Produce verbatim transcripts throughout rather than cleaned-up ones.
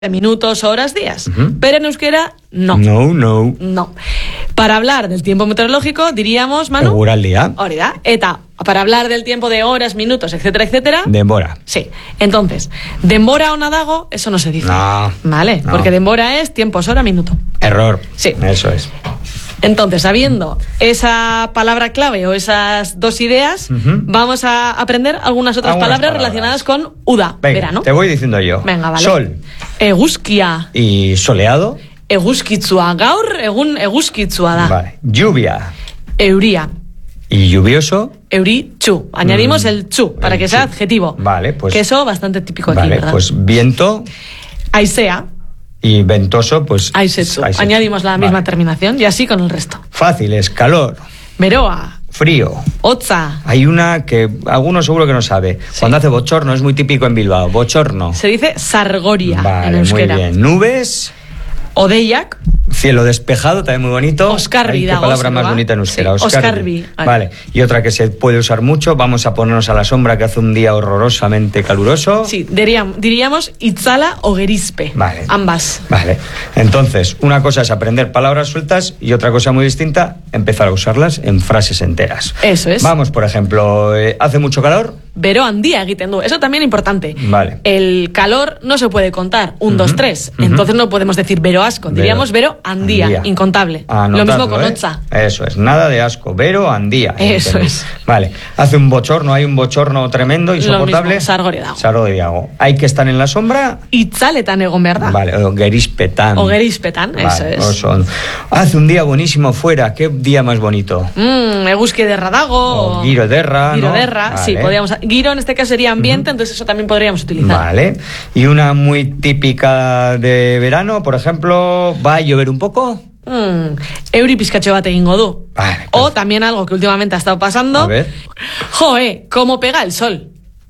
minutos, horas, días. Uh-huh. Pero en euskera, no. No, no. No. Para hablar del tiempo meteorológico, diríamos, Manu... Eguraldia. Hori da. Eta, para hablar del tiempo de horas, minutos, etcétera, etcétera... Denbora. Sí. Entonces, denbora o nadago, eso no se dice. No. Vale, no. Porque denbora es tiempos, hora, minuto. Error. Sí. Eso es. Entonces, sabiendo esa palabra clave o esas dos ideas, uh-huh. vamos a aprender algunas otras algunas palabras, palabras relacionadas con uda, Venga, verano. Te voy diciendo yo. Venga, vale. Sol. Eguzkia. Y soleado. Eguzkitzua. Gaur egun eguzkitzua da. Vale. Lluvia. Euria. Y lluvioso. Euritzu. Añadimos mm. el chu para el que sea chu. adjetivo. Vale, pues. Que eso bastante típico vale, aquí, ¿verdad? Pues viento. Aisea. Y ventoso, pues... Aisetsu. Aisetsu. Añadimos la misma vale. terminación y así con el resto. Fácil, es calor. Beroa. Frío. Otza. Hay una que alguno seguro que no sabe. Sí. Cuando hace bochorno, es muy típico en Bilbao. Bochorno. Se dice sargoria vale, en euskera. Muy bien. Nubes. Odeiak. Cielo despejado, también muy bonito. Oscarbi. Qué palabra más bonita en euskera. Sí, Oscarbi. Vale. vale. Y otra que se puede usar mucho, vamos a ponernos a la sombra, que hace un día horrorosamente caluroso. Sí, diríamos, diríamos itzala o gerizpe. Vale. Ambas. Vale. Entonces, una cosa es aprender palabras sueltas y otra cosa muy distinta, empezar a usarlas en frases enteras. Eso es. Vamos, por ejemplo, eh, ¿hace mucho calor? Bero handia egiten du. Eso también importante. Vale. El calor no se puede contar. Un, uh-huh. dos, tres. Uh-huh. Entonces no podemos decir bero asco. Vero. Diríamos bero andía. andía. Incontable. Anotadlo, lo mismo con ¿eh? Otza. Eso es. Nada de asco. Bero andía. Eso es. Vale. Hace un bochorno. Hay un bochorno tremendo, insoportable. Sargoridago. Sargoridago. Hay que estar en la sombra. Itzaletan egon behar da. Vale. O gerispetan. O gerispetan. Vale, eso es. Son. Hace un día buenísimo fuera. ¿Qué día más bonito? Mmm, eguzki derradago. O giro derra. Giro ¿no? derra. Vale. Sí, podríamos. Giro en este caso sería ambiente, uh-huh. entonces eso también podríamos utilizar. Vale. Y una muy típica de verano, por ejemplo, ¿va a llover un poco? Mm, euri pizkatxo bat egingo du. Vale, o pues. También algo que últimamente ha estado pasando. A ver. Joe, cómo pega el sol.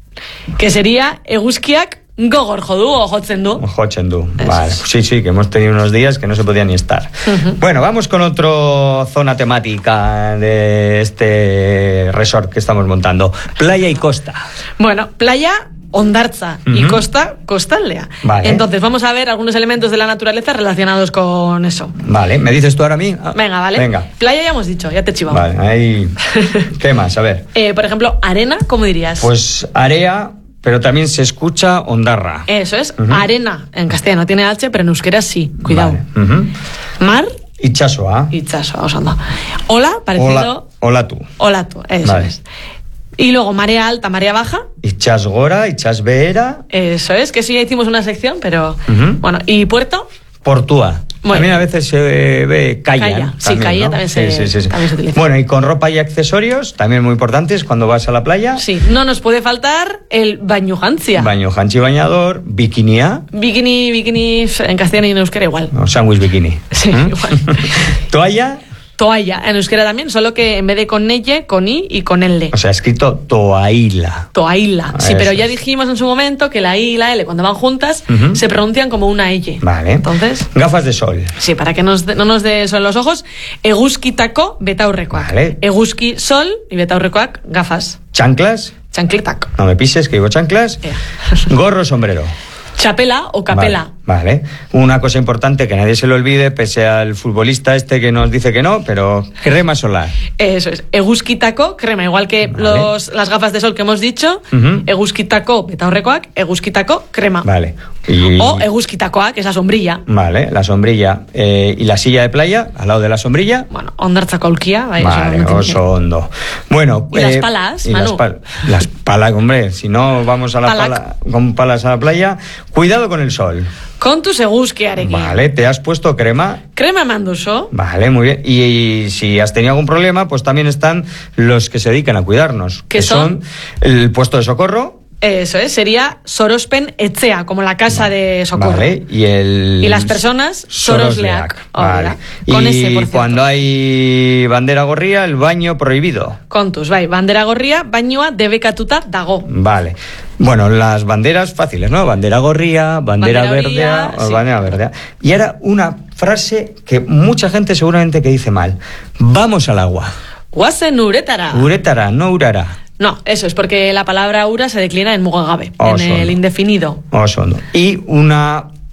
Que sería eguzkiak gogor jodu o jotzen du. Jotzen du. Vale. Sí, sí, que hemos tenido unos días que no se podía ni estar. Uh-huh. Bueno, vamos con otra zona temática de este resort que estamos montando. Playa y costa. Bueno, playa... Ondartza uh-huh. y costa, costaldea. Vale. Entonces vamos a ver algunos elementos de la naturaleza relacionados con eso. Vale, ¿me dices tú ahora a mí? Ah, venga, vale. Venga. Playa ya hemos dicho, ya te chivamos. Vale, ahí... ¿Qué más? A ver. Eh, por ejemplo, arena, ¿cómo dirías? Pues area, pero también se escucha ondarra. Eso es, uh-huh. arena. En castellano tiene H, pero en euskera sí. Cuidado. Vale. Uh-huh. Mar. Itxasoa. Itxasoa, osando. Hola, parecido... Hola, hola tú. Hola tú, eso vale. es. Y luego marea alta, marea baja. Itxas gora, itxas behera. Eso es, que sí, ya hicimos una sección, pero... Uh-huh. Bueno, ¿y puerto? Portúa. Bueno. También a veces se ve calla. Calla, sí, calla ¿no? también, se, sí, sí, sí. también se utiliza. Bueno, y con ropa y accesorios, también muy importantes cuando vas a la playa. Sí, no nos puede faltar el bañujantzia. Bañujantzi bañador, bikinia. Bikini, bikini, en castellano y en euskera igual. No, sándwich bikini. Sí, ¿Mm? igual. Toalla. Toalla, en euskera también, solo que en vez de con elle, con i y con elle. O sea, escrito toaila. Toaila, sí, Eso pero ya es. dijimos en su momento que la i y la l, cuando van juntas, uh-huh. se pronuncian como una elle. Vale. Entonces... Gafas de sol. Sí, para que nos de, no nos dé sol en los ojos. Eguzkitako betaurrekoak. Vale. Eguzki sol y betaurrekoak gafas. Chanclas. Chancletak. No me pises, que digo chanclas. Yeah. Gorro, sombrero. Chapela o capela. Vale, vale. Una cosa importante que nadie se lo olvide, pese al futbolista este que nos dice que no, pero crema solar. Eso es. Eguzkitako crema, igual que vale. los, las gafas de sol que hemos dicho. Uh-huh. Eguzkitako betaurrekoak, eguzkitako crema. Vale. Y... O eguzkitakoa, que es la sombrilla. Vale, la sombrilla. Eh, y la silla de playa, al lado de la sombrilla. Bueno, ondartzako aulkia. Vale, oso hondo. Bueno, y eh, las palas, y Manu. Las, pal- las palas, hombre, si no vamos a la pala, con palas a la playa, cuidado con el sol. Kontuz eguzkiarekin. Vale, ¿te has puesto crema? Crema manduso. Vale, muy bien. Y, y si has tenido algún problema, pues también están los que se dedican a cuidarnos. ¿Qué que son? son el puesto de socorro. Eso es, sería sorospen etzea, como la casa vale. de socorro. Vale, y el... Y las personas, sorosleak. Vale. Con y ese, por cierto. Cuando hay bandera gorria, el baño prohibido. Kontuz, bai, bandera gorria, bañoa debekatuta dago. Vale. Bueno, las banderas fáciles, ¿no? Bandera gorria, bandera, bandera verdea, vía, sí. bandera verdea. Y ahora una frase que mucha gente seguramente que dice mal. Vamos al agua. Guazen uretara. Uretara, no urara. No, eso es porque la palabra ura se declina en mugagabe, oh, en son. el indefinido. Oh, son. Y una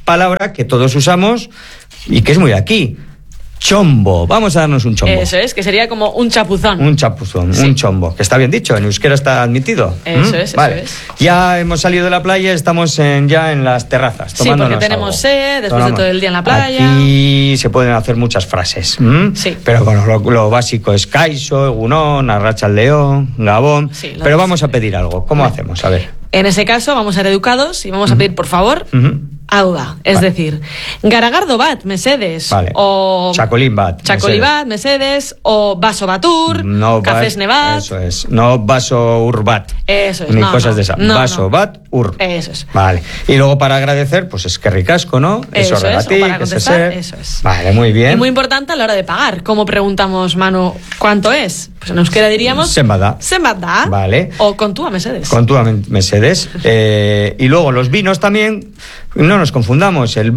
palabra que todos usamos y que es muy de aquí. Chombo, vamos a darnos un chombo. Eso es, que sería como un chapuzón. Un chapuzón, sí. Un chombo, que está bien dicho, en euskera está admitido. Eso ¿Mm? es, vale. eso es. Ya hemos salido de la playa, estamos en, ya en las terrazas, tomándonos Sí, porque tenemos algo. sed, después Tomamos. de todo el día en la playa. Aquí se pueden hacer muchas frases. ¿Mm? Sí. Pero bueno, lo, lo básico es Kaixo, Egunon, Arratsaldeon, Gabón. Sí, pero vamos a pedir algo. ¿Cómo vale. hacemos? A ver. En ese caso vamos a ser educados y vamos uh-huh. a pedir, por favor, uh-huh. auda. Es vale. decir, garagardo bat, mesedes. Vale. O chacolín bat. Chacolí bat, mesedes. O vaso batur. No cafés nevat. Eso es. No vaso urbat. Eso es. Ni no, cosas no, de esas. No, vaso no. bat, ur. Eso es. Vale. Y luego para agradecer, pues es que ricasco, ¿no? Eso, eso es. O para contestar, ese eso es. Vale, muy bien. Y muy importante a la hora de pagar. ¿Cómo preguntamos, Manu, cuánto es? Pues en euskera diríamos... Zenbat da. Zenbat da. Vale. O con tú a mesedes. Con tú a mesedes. Eh, y luego los vinos también, no nos confundamos, el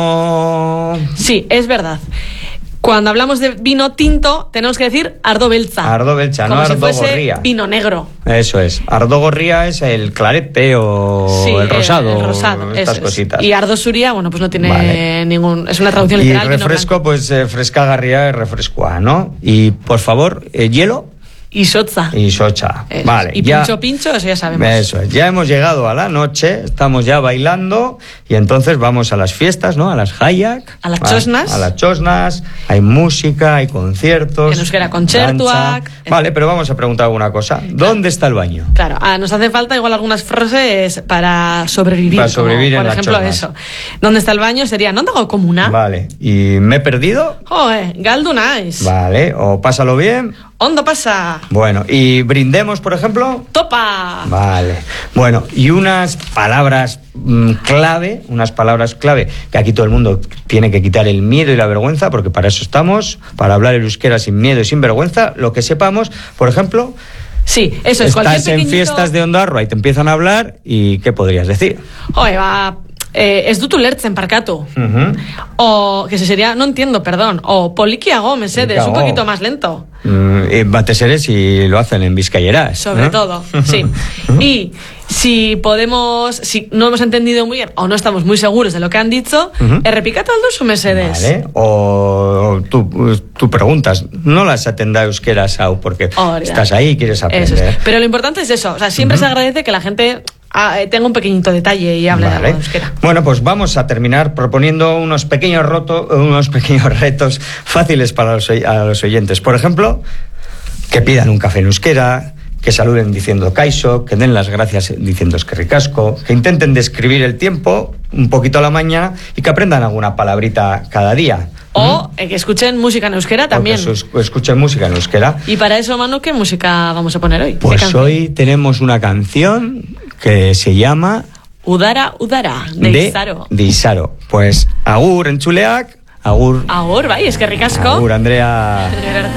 vino... Sí, es verdad. Cuando hablamos de vino tinto, tenemos que decir ardo beltza. Ardo beltza, no como si ardo fuese gorría. Vino negro. Eso es. Ardo gorría es el clarete o sí, el rosado. El rosado, estas eso cositas. Es. Y ardo suria, bueno, pues no tiene vale. ningún... Es una traducción y literal. Y refresco, pues eh, fresca garría es refrescoa, ¿no? Y, por favor, eh, hielo... Y socha. Y socha. Eso. Vale. Y ya, pincho, pincho, eso ya sabemos. Eso es. Ya hemos llegado a la noche, estamos ya bailando y entonces vamos a las fiestas, ¿no? A las hayak. A las chosnas. A, a las chosnas. Hay música, hay conciertos. En euskera concertuak. Vale, pero vamos a preguntar alguna cosa. ¿Dónde está el baño? Claro, ah, nos hace falta igual algunas frases para sobrevivir. Para sobrevivir como, en por ejemplo, las eso. ¿Dónde está el baño? Sería, ¿no tengo comuna? Vale. ¿Y me he perdido? Joder, galdu naiz. Vale. ¿O pásalo bien? Ondo pasa. Bueno, ¿y brindemos, por ejemplo? Topa. Vale. Bueno, y unas palabras mmm, clave, unas palabras clave, que aquí todo el mundo tiene que quitar el miedo y la vergüenza, porque para eso estamos, para hablar el euskera sin miedo y sin vergüenza, lo que sepamos, por ejemplo... Sí, eso es. Estás en fiestas de Ondarroa y te empiezan a hablar, ¿y qué podrías decir? Oye, va... Eh, ez dut ulertzen parkatu. Uh-huh. O, que se sería, no entiendo, perdón. O polikiago, mesedes, un poquito más lento. Mm, bateseres si lo hacen en vizcayeras. Sobre ¿no? todo, sí. Y si podemos, si no hemos entendido muy bien o no estamos muy seguros de lo que han dicho, uh-huh. errepikatu aldo su mesedes. Vale. O tú, tú preguntas, no las atenda euskera, Sau, porque oh, estás ahí y quieres aprender. Es. Pero lo importante es eso, o sea, siempre uh-huh. se agradece que la gente... Ah, tengo un pequeñito detalle y hable vale. de algo euskera. Bueno, pues vamos a terminar proponiendo unos pequeños, roto, unos pequeños retos fáciles para los, a los oyentes. Por ejemplo, que pidan un café en euskera, que saluden diciendo Kaixo, que den las gracias diciendo eskerrikasco, que intenten describir el tiempo un poquito a la mañana y que aprendan alguna palabrita cada día. O eh, que escuchen música en euskera también. O que escuchen música en euskera. Y para eso, Manu, ¿qué música vamos a poner hoy? Pues hoy tenemos una canción que se llama... Udara, Udara, de, de Isaro. De Isaro. Pues agur entzuleak, agur... Agur, bai, eskerrik asko. Agur, Andrea.